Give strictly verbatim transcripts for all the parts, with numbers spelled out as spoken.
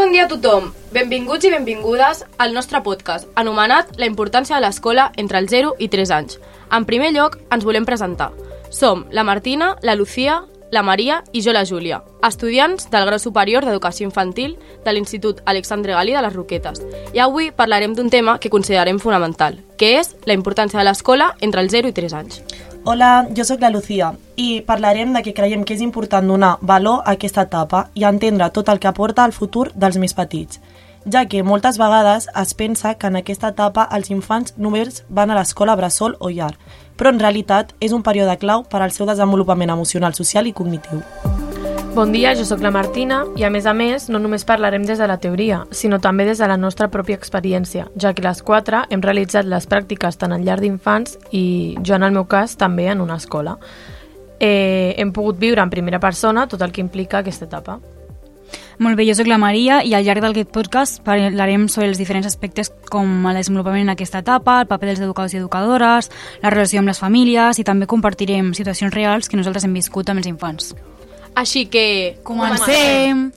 bon dia a tothom. Benvinguts i benvingudes al nostre podcast, anomenat La importància de l'escola entre els zero i tres anys. En primer lloc, ens volem presentar. Som la Martina, la Lucía, la Maria i jo la Júlia, estudiants del grau superior d'Educació Infantil de l'Institut Alexandre Galí de les Roquetes. I avui parlarem d'un tema que considerem fonamental, que és la importància de l'escola entre els zero i tres anys. Hola, jo sóc la Lucía i parlarem de que creiem que és important donar valor a aquesta etapa i entendre tot el que aporta al futur dels més petits, ja que moltes vegades es pensa que en aquesta etapa els infants només van a l'escola bressol o llar, però en realitat és un període clau per al seu desenvolupament emocional, social i cognitiu. Bon dia, jo sóc la Martina i a més a més no només parlarem des de la teoria, sinó també des de la nostra pròpia experiència, ja que les quatre hem realitzat les pràctiques tant en llar d'infants i jo en el meu cas també en una escola. Eh, hem pogut viure en primera persona tot el que implica aquesta etapa. Molt bé, jo sóc la Maria i al llarg d'aquest podcast parlarem sobre els diferents aspectes com el desenvolupament en aquesta etapa, el paper dels educadors i educadores, la relació amb les famílies i també compartirem situacions reals que nosaltres hem viscut amb els infants. Així que... Comencem!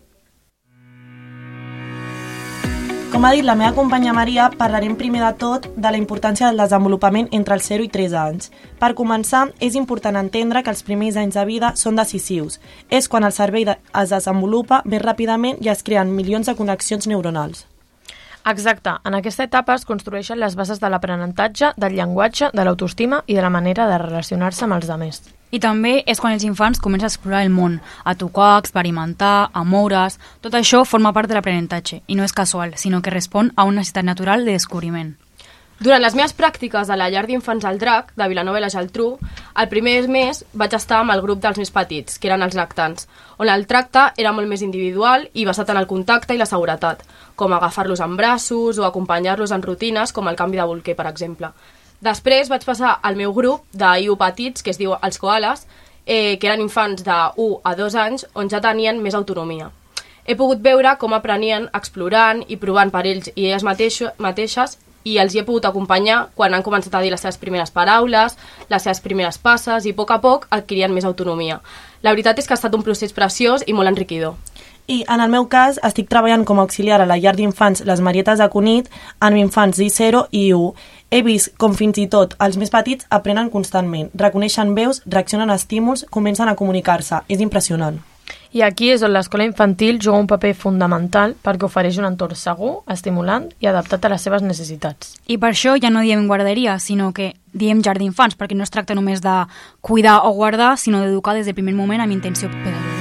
Com ha dit la meva companya Maria, parlarem primer de tot de la importància del desenvolupament entre els zero i tres anys. Per començar, és important entendre que els primers anys de vida són decisius. És quan el cervell es desenvolupa més ràpidament i es creen milions de connexions neuronals. Exacte, en aquesta etapa es construeixen les bases de l'aprenentatge, del llenguatge, de l'autoestima i de la manera de relacionar-se amb els altres. I també és quan els infants comencen a explorar el món, a tocar, a experimentar, a moure's. Tot això forma part de l'aprenentatge i no és casual, sinó que respon a una necessitat natural de descobriment. Durant les meves pràctiques a la llar d'infants al Drac, de Vilanova i la Geltrú, el primer mes vaig estar amb el grup dels més petits, que eren els lactants, on el tracte era molt més individual i basat en el contacte i la seguretat, com agafar-los en braços o acompanyar-los en rutines com el canvi de bolquer, per exemple. Després vaig passar al meu grup d'I U petits, que es diu els koalas, eh, que eren infants de u a dos anys, on ja tenien més autonomia. He pogut veure com aprenien explorant i provant per ells i elles mateixo, mateixes i els hi he pogut acompanyar quan han començat a dir les seves primeres paraules, les seves primeres passes i a poc a poc adquirien més autonomia. La veritat és que ha estat un procés preciós i molt enriquidor. I en el meu cas estic treballant com a auxiliar a la llar d'infants Les Marietes de Cunit amb infants d'I zero i I u. He vist com fins i tot els més petits aprenen constantment, reconeixen veus, reaccionen a estímuls, comencen a comunicar-se. És impressionant. I aquí és on l'escola infantil juga un paper fundamental perquè ofereix un entorn segur, estimulant i adaptat a les seves necessitats. I per això ja no diem guarderia, sinó que diem llar d'infants, perquè no es tracta només de cuidar o guardar, sinó d'educar des del primer moment amb intenció pedagògica.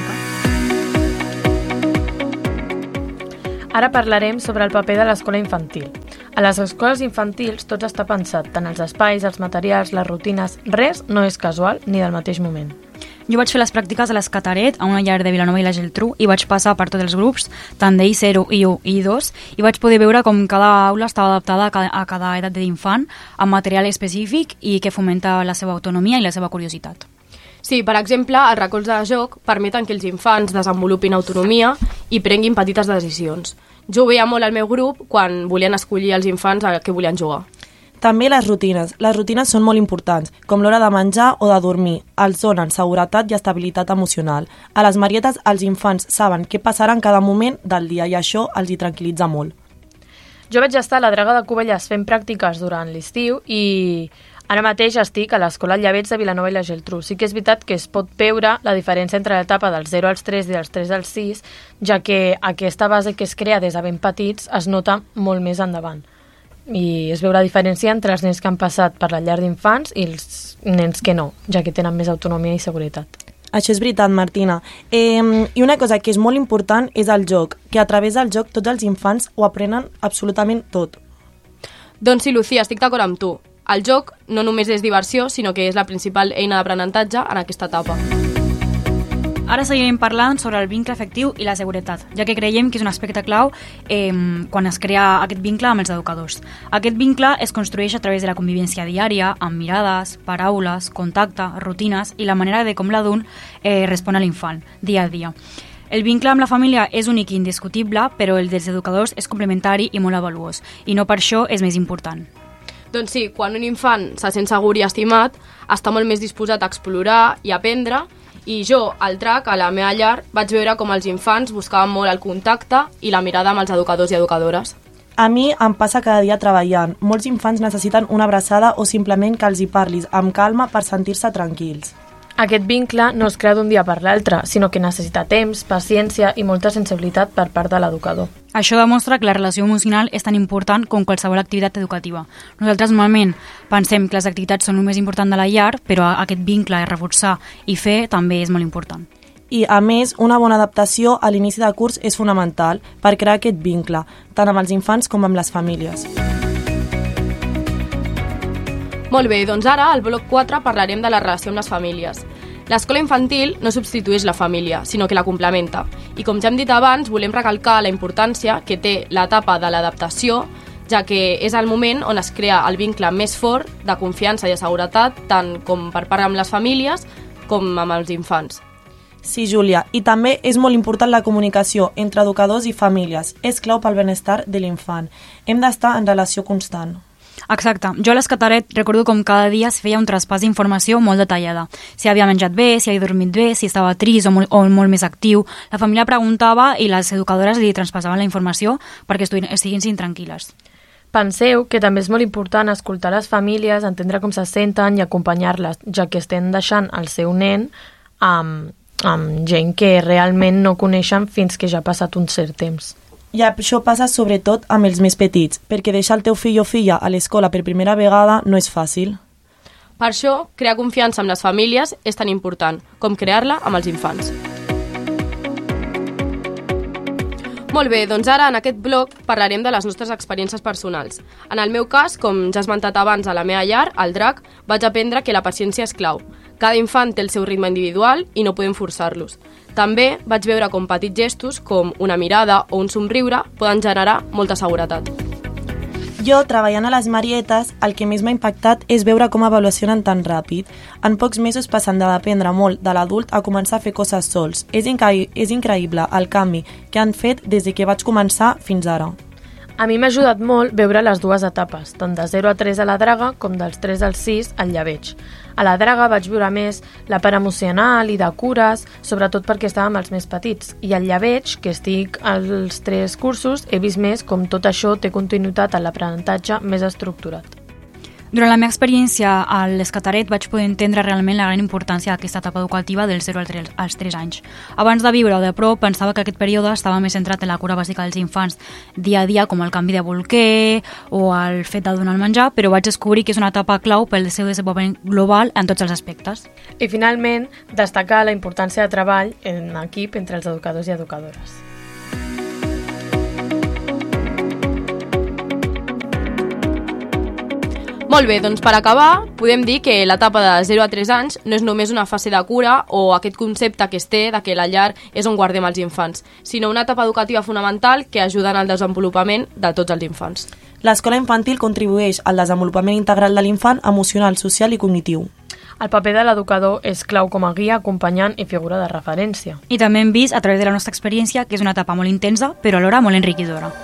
Ara parlarem sobre el paper de l'escola infantil. A les escoles infantils tot està pensat, tant els espais, els materials, les rutines, res no és casual ni del mateix moment. Jo vaig fer les pràctiques a l'Escataret, a una llar de Vilanova i la Geltrú, i vaig passar per tots els grups, tant d'I zero, I u i I dos, i vaig poder veure com cada aula estava adaptada a cada, a cada edat d'infant, amb material específic i que fomenta la seva autonomia i la seva curiositat. Sí, per exemple, els racons de joc permeten que els infants desenvolupin autonomia i prenguin petites decisions. Jo ho veia molt al meu grup quan volien escollir els infants a què volien jugar. També les rutines. Les rutines són molt importants, com l'hora de menjar o de dormir. Els donen seguretat i estabilitat emocional. A les Marietes els infants saben què passarà en cada moment del dia i això els hi tranquil·litza molt. Jo vaig estar a la Draga de Cubelles fent pràctiques durant l'estiu i ara mateix estic a l'Escola Llevets de Vilanova i la Geltrú. Sí que és veritat que es pot veure la diferència entre l'etapa dels zero als tres i dels tres als sis, ja que aquesta base que es crea des de ben petits es nota molt més endavant. I es veu la diferència entre els nens que han passat per la llar d'infants i els nens que no, ja que tenen més autonomia i seguretat. Això és veritat, Martina. Eh, I una cosa que és molt important és el joc, que a través del joc tots els infants ho aprenen absolutament tot. Doncs sí, Lucía, estic d'acord amb tu. El joc no només és diversió, sinó que és la principal eina d'aprenentatge en aquesta etapa. Ara seguirem parlant sobre el vincle afectiu i la seguretat, ja que creiem que és un aspecte clau eh, quan es crea aquest vincle amb els educadors. Aquest vincle es construeix a través de la convivència diària, amb mirades, paraules, contacte, rutines i la manera de com l'adult eh, respon a l'infant, dia a dia. El vincle amb la família és únic i indiscutible, però el dels educadors és complementari i molt avaluós, i no per això és més important. Doncs sí, quan un infant se sent segur i estimat, està molt més disposat a explorar i aprendre I jo, al trac, a la meva llar, vaig veure com els infants buscaven molt el contacte i la mirada amb els educadors i educadores. A mi em passa cada dia treballant. Molts infants necessiten una abraçada o simplement que els hi parlis amb calma per sentir-se tranquils. Aquest vincle no es crea d'un dia per l'altre, sinó que necessita temps, paciència i molta sensibilitat per part de l'educador. Això demostra que la relació emocional és tan important com qualsevol activitat educativa. Nosaltres normalment pensem que les activitats són el més important de la llar, però aquest vincle, reforçar i fer, també és molt important. I, a més, una bona adaptació a l'inici de curs és fonamental per crear aquest vincle, tant amb els infants com amb les famílies. Molt bé, doncs ara, al bloc quatre, parlarem de la relació amb les famílies. L'escola infantil no substitueix la família, sinó que la complementa. I com ja hem dit abans, volem recalcar la importància que té l'etapa de l'adaptació, ja que és el moment on es crea el vincle més fort de confiança i de seguretat, tant com per part amb les famílies com amb els infants. Sí, Júlia, i també és molt important la comunicació entre educadors i famílies. És clau pel benestar de l'infant. Hem d'estar en relació constant. Exacte. Jo a l'Escataret recordo com cada dia es feia un traspàs d'informació molt detallada. Si havia menjat bé, si havia dormit bé, si estava trist o molt, o molt més actiu. La família preguntava i les educadores li traspassaven la informació perquè estiguin tranquil·les. Penseu que també és molt important escoltar les famílies, entendre com se senten i acompanyar-les, ja que estem deixant el seu nen amb, amb gent que realment no coneixen fins que ja ha passat un cert temps. I això passa sobretot amb els més petits, perquè deixar el teu fill o filla a l'escola per primera vegada no és fàcil. Per això, crear confiança amb les famílies és tan important com crear-la amb els infants. Molt bé, doncs ara en aquest bloc parlarem de les nostres experiències personals. En el meu cas, com ja he esmentat abans a la meva llar, al Drac, vaig aprendre que la paciència és clau. Cada infant té el seu ritme individual i no podem forçar-los. També vaig veure com petits gestos, com una mirada o un somriure, poden generar molta seguretat. Jo, treballant a les Marietes, el que més m'ha impactat és veure com evolucionen tan ràpid. En pocs mesos passen de dependre molt de l'adult a començar a fer coses sols. És, incre- és increïble el canvi que han fet des de que vaig començar fins ara. A mi m'ha ajudat molt veure les dues etapes, tant de zero a tres a la draga com dels tres al sis al llebeig. A la draga vaig viure més la part emocional i de cures, sobretot perquè estava amb els més petits. I al llebeig, que estic als tres cursos, he vist més com tot això té continuïtat en l'aprenentatge més estructurat. Durant la meva experiència a l'Escataret vaig poder entendre realment la gran importància d'aquesta etapa educativa del zero als tres anys. Abans de viure-ho de prop, pensava que aquest període estava més centrat en la cura bàsica dels infants dia a dia, com el canvi de bolquer o el fet de donar el menjar, però vaig descobrir que és una etapa clau pel seu desenvolupament global en tots els aspectes. I finalment, destacar la importància de treball en equip entre els educadors i educadores. Molt bé, doncs per acabar, podem dir que l'etapa de zero a tres anys no és només una fase de cura o aquest concepte que es té de que la llar és on guardem els infants, sinó una etapa educativa fonamental que ajuda en el desenvolupament de tots els infants. L'escola infantil contribueix al desenvolupament integral de l'infant emocional, social i cognitiu. El paper de l'educador és clau com a guia, acompanyant i figura de referència. I també hem vist, a través de la nostra experiència, que és una etapa molt intensa, però alhora molt enriquidora.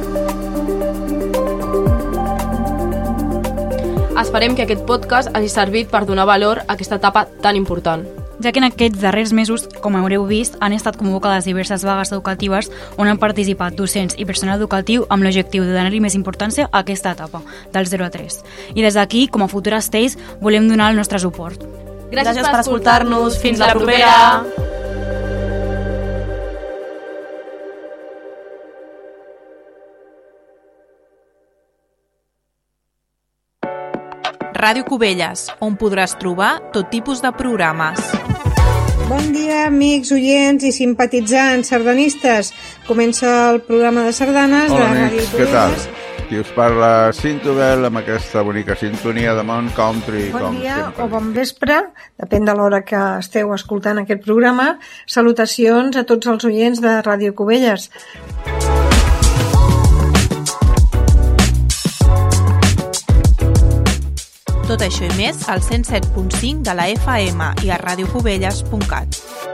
Esperem que aquest podcast hagi servit per donar valor a aquesta etapa tan important. Ja que en aquests darrers mesos, com haureu vist, han estat convocades diverses vagues educatives on han participat docents i personal educatiu amb l'objectiu de donar-li més importància a aquesta etapa, del zero a tres. I des d'aquí, com a futures Tays, volem donar el nostre suport. Gràcies, Gràcies per escoltar-nos. Fins la propera! Ràdio Cubelles, on podràs trobar tot tipus de programes. Bon dia, amics, oients i simpatitzants sardanistes. Comença el programa de sardanes Hola, de Ràdio amics, què tal? Qui us parla Cintobel amb aquesta bonica sintonia de Mont Country. Bon com dia sempre. o bon vespre, depèn de l'hora que esteu escoltant aquest programa. Salutacions a tots els oients de Ràdio Cubelles. Tot això i més al cent set punt cinc de la F M i a radiocubelles punt cat.